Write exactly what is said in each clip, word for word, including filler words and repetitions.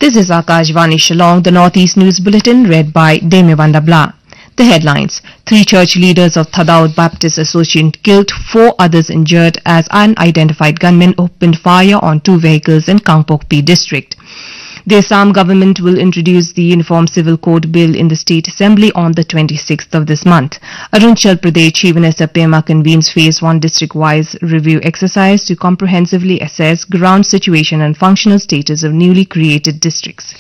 This is Akashvani Shillong, the Northeast News Bulletin, read by Demivanda Bla. The headlines. Three church leaders of Thadaud Baptist Association killed, four others injured as unidentified gunmen opened fire on two vehicles in Kangpokpi district. The Assam government will introduce the Uniform Civil Code Bill in the State Assembly on the twenty-sixth of this month. Arunachal Pradesh Chief Minister Pema convenes Phase one district-wise review exercise to comprehensively assess ground situation and functional status of newly created districts.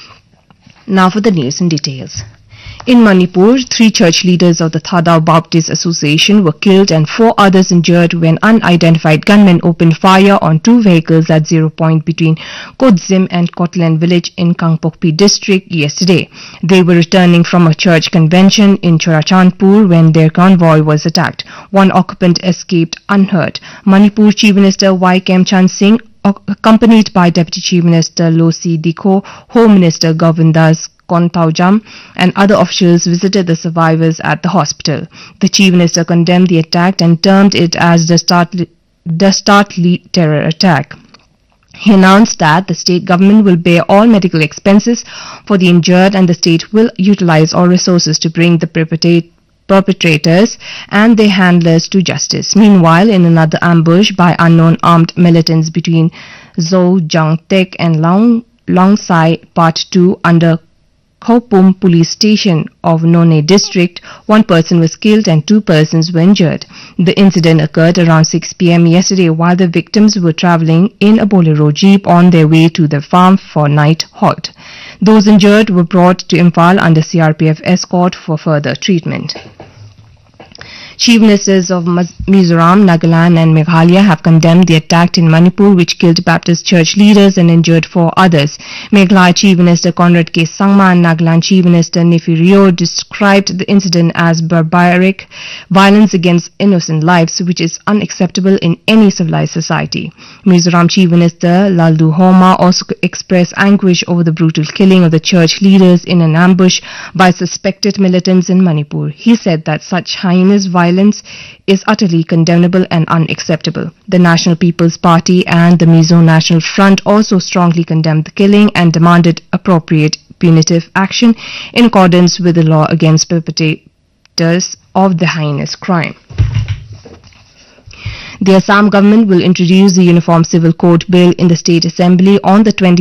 Now for the news in details. In Manipur, three church leaders of the Thadaud Baptist Association were killed and four others injured when unidentified gunmen opened fire on two vehicles at zero point between Kodzim and Kotland village in Kangpokpi district yesterday. They were returning from a church convention in Churachandpur when their convoy was attacked. One occupant escaped unhurt. Manipur Chief Minister Y. Kemchan Singh, accompanied by Deputy Chief Minister Losi Dikho, Home Minister Govindas Kontaujam and other officials visited the survivors at the hospital. The Chief Minister condemned the attack and termed it as the dastardly terror attack. He announced that the state government will bear all medical expenses for the injured and the state will utilize all resources to bring the perpetrators and their handlers to justice. Meanwhile, in another ambush by unknown armed militants between Zhou Jangtek and Long Longsai Part two under Khopum police station of None district, one person was killed and two persons were injured. The incident occurred around six p m yesterday while the victims were travelling in a Bolero jeep on their way to their farm for night halt. Those injured were brought to Imphal under C R P F escort for further treatment. Chief Ministers of Mizoram, Nagaland and Meghalaya have condemned the attack in Manipur which killed Baptist church leaders and injured four others. Meghalaya Chief Minister Conrad K. Sangma and Nagaland Chief Minister Nefi Rio described the incident as barbaric violence against innocent lives which is unacceptable in any civilized society. Mizoram Chief Minister Laldu Homa also expressed anguish over the brutal killing of the church leaders in an ambush by suspected militants in Manipur. He said that such heinous violence is utterly condemnable and unacceptable. The National People's Party and the Mizo National Front also strongly condemned the killing and demanded appropriate punitive action in accordance with the law against perpetrators of the heinous crime. The Assam government will introduce the Uniform Civil Code Bill in the State Assembly on the